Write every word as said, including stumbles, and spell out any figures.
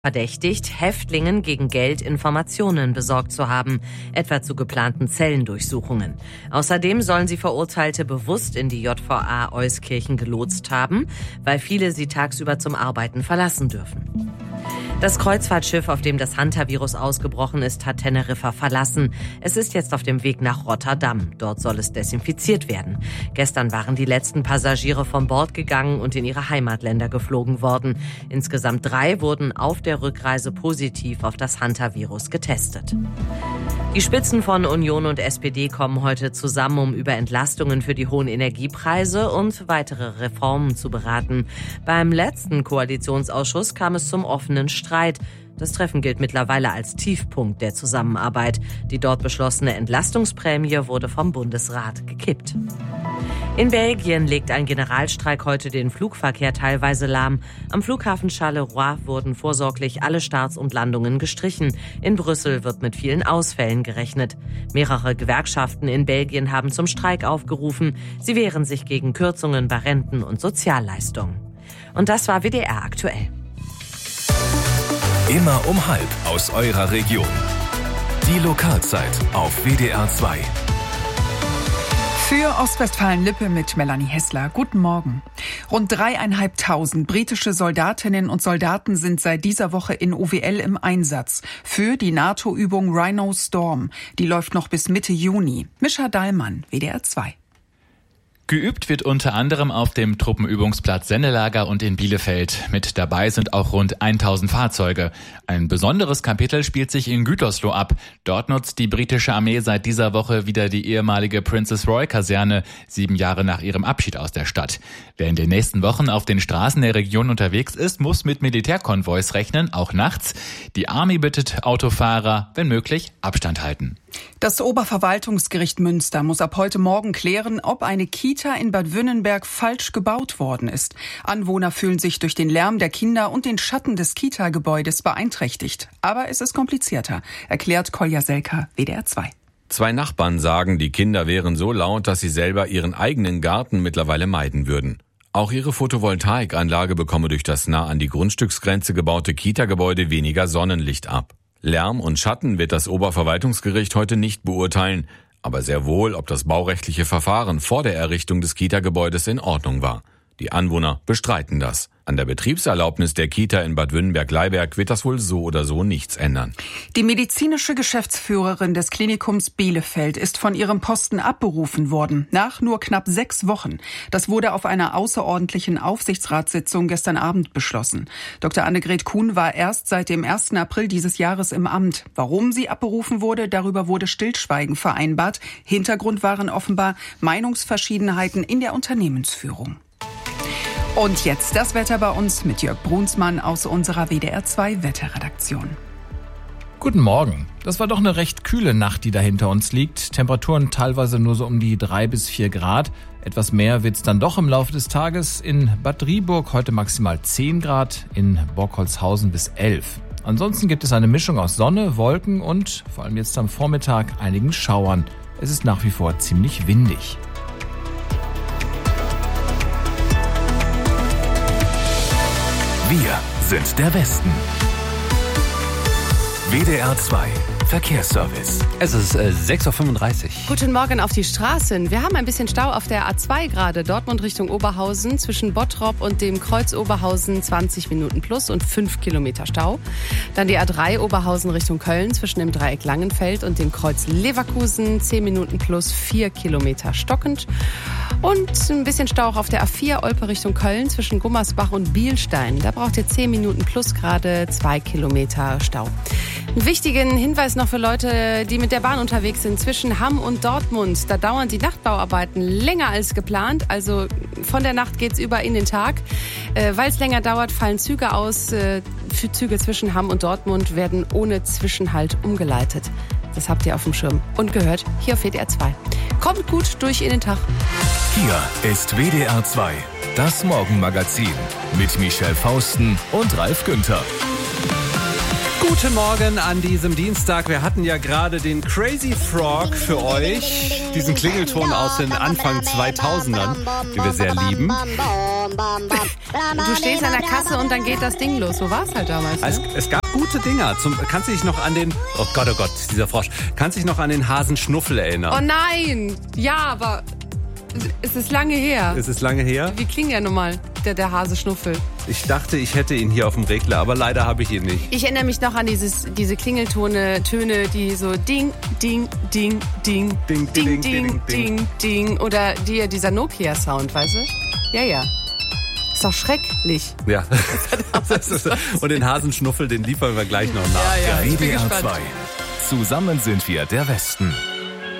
verdächtigt, Häftlingen gegen Geld Informationen besorgt zu haben, etwa zu geplanten Zellendurchsuchungen. Außerdem sollen sie Verurteilte bewusst in die J V A Euskirchen gelotst haben, weil viele sie tagsüber zum Arbeiten verlassen dürfen. Das Kreuzfahrtschiff, auf dem das Hantavirus ausgebrochen ist, hat Teneriffa verlassen. Es ist jetzt auf dem Weg nach Rotterdam. Dort soll es desinfiziert werden. Gestern waren die letzten Passagiere von Bord gegangen und in ihre Heimatländer geflogen worden. Insgesamt drei wurden auf der Rückreise positiv auf das Hantavirus getestet. Die Spitzen von Union und S P D kommen heute zusammen, um über Entlastungen für die hohen Energiepreise und weitere Reformen zu beraten. Beim letzten Koalitionsausschuss kam es zum offenen Streit. Das Treffen gilt mittlerweile als Tiefpunkt der Zusammenarbeit. Die dort beschlossene Entlastungsprämie wurde vom Bundesrat gekippt. In Belgien legt ein Generalstreik heute den Flugverkehr teilweise lahm. Am Flughafen Charleroi wurden vorsorglich alle Starts und Landungen gestrichen. In Brüssel wird mit vielen Ausfällen gerechnet. Mehrere Gewerkschaften in Belgien haben zum Streik aufgerufen. Sie wehren sich gegen Kürzungen bei Renten und Sozialleistungen. Und das war W D R aktuell. Immer um halb aus eurer Region. Die Lokalzeit auf W D R zwei. Für Ostwestfalen-Lippe mit Melanie Hessler. Guten Morgen. Rund dreieinhalbtausend britische Soldatinnen und Soldaten sind seit dieser Woche in O W L im Einsatz für die NATO-Übung Rhino Storm. Die läuft noch bis Mitte Juni. Mischa Dahlmann, W D R zwei. Geübt wird unter anderem auf dem Truppenübungsplatz Sennelager und in Bielefeld. Mit dabei sind auch rund tausend Fahrzeuge. Ein besonderes Kapitel spielt sich in Gütersloh ab. Dort nutzt die britische Armee seit dieser Woche wieder die ehemalige Princess Royal Kaserne, sieben Jahre nach ihrem Abschied aus der Stadt. Wer in den nächsten Wochen auf den Straßen der Region unterwegs ist, muss mit Militärkonvois rechnen, auch nachts. Die Army bittet Autofahrer, wenn möglich, Abstand halten. Das Oberverwaltungsgericht Münster muss ab heute Morgen klären, ob eine Kita in Bad Wünnenberg falsch gebaut worden ist. Anwohner fühlen sich durch den Lärm der Kinder und den Schatten des Kita-Gebäudes beeinträchtigt. Aber es ist komplizierter, erklärt Kolja Selka, W D R zwei. Zwei Nachbarn sagen, die Kinder wären so laut, dass sie selber ihren eigenen Garten mittlerweile meiden würden. Auch ihre Photovoltaikanlage bekomme durch das nah an die Grundstücksgrenze gebaute Kita-Gebäude weniger Sonnenlicht ab. Lärm und Schatten wird das Oberverwaltungsgericht heute nicht beurteilen, aber sehr wohl, ob das baurechtliche Verfahren vor der Errichtung des Kita-Gebäudes in Ordnung war. Die Anwohner bestreiten das. An der Betriebserlaubnis der Kita in Bad Wünnenberg-Leiberg wird das wohl so oder so nichts ändern. Die medizinische Geschäftsführerin des Klinikums Bielefeld ist von ihrem Posten abberufen worden, nach nur knapp sechs Wochen. Das wurde auf einer außerordentlichen Aufsichtsratssitzung gestern Abend beschlossen. Doktor Annegret Kuhn war erst seit dem ersten April dieses Jahres im Amt. Warum sie abberufen wurde, darüber wurde Stillschweigen vereinbart. Hintergrund waren offenbar Meinungsverschiedenheiten in der Unternehmensführung. Und jetzt das Wetter bei uns mit Jörg Brunsmann aus unserer W D R zwei Wetterredaktion. Guten Morgen. Das war doch eine recht kühle Nacht, die da hinter uns liegt. Temperaturen teilweise nur so um die drei bis vier Grad. Etwas mehr wird's dann doch im Laufe des Tages. In Bad Driburg heute maximal zehn Grad, in Borkholzhausen bis elf. Ansonsten gibt es eine Mischung aus Sonne, Wolken und vor allem jetzt am Vormittag einigen Schauern. Es ist nach wie vor ziemlich windig. Wir sind der Westen. W D R zwei Verkehrsservice. Es ist äh, sechs Uhr fünfunddreißig. Guten Morgen auf die Straßen. Wir haben ein bisschen Stau auf der A zwei gerade. Dortmund Richtung Oberhausen zwischen Bottrop und dem Kreuz Oberhausen zwanzig Minuten plus und fünf Kilometer Stau. Dann die A drei Oberhausen Richtung Köln zwischen dem Dreieck Langenfeld und dem Kreuz Leverkusen zehn Minuten plus vier Kilometer stockend. Und ein bisschen Stau auch auf der A vier Olpe Richtung Köln zwischen Gummersbach und Bielstein. Da braucht ihr zehn Minuten plus gerade zwei Kilometer Stau. Einen wichtigen Hinweis noch für Leute, die mit der Bahn unterwegs sind zwischen Hamm und Dortmund. Da dauern die Nachtbauarbeiten länger als geplant. Also von der Nacht geht's über in den Tag. Äh, Weil es länger dauert, fallen Züge aus. Äh, für Züge zwischen Hamm und Dortmund werden ohne Zwischenhalt umgeleitet. Das habt ihr auf dem Schirm und gehört hier auf W D R zwei. Kommt gut durch in den Tag. Hier ist W D R zwei, das Morgenmagazin mit Michelle Fausten und Ralf Günther. Guten Morgen an diesem Dienstag. Wir hatten ja gerade den Crazy Frog für euch. Diesen Klingelton aus den Anfang zweitausendern, den wir sehr lieben. Du stehst an der Kasse und dann geht das Ding los. So war es halt damals. Ne? Es, es gab gute Dinger. Zum, kannst du dich noch an den... Oh Gott, oh Gott, dieser Frosch. Kannst du dich noch an den Hasenschnuffel erinnern? Oh nein! Ja, aber es ist lange her. Ist es lange her? Wie klingt der nochmal, der, der Hasenschnuffel? Ich dachte, ich hätte ihn hier auf dem Regler, aber leider habe ich ihn nicht. Ich erinnere mich noch an dieses, diese Klingeltone, Töne, die so Ding, Ding, Ding, Ding, Ding, Ding, Ding, Ding, Ding, Ding. Oder die, dieser Nokia-Sound, weißt du? Ja, ja. Ist doch schrecklich. Ja. Und den Hasenschnuffel, den liefern wir gleich noch nach. Ja, ja, W D R zwei. Zusammen sind wir der Westen.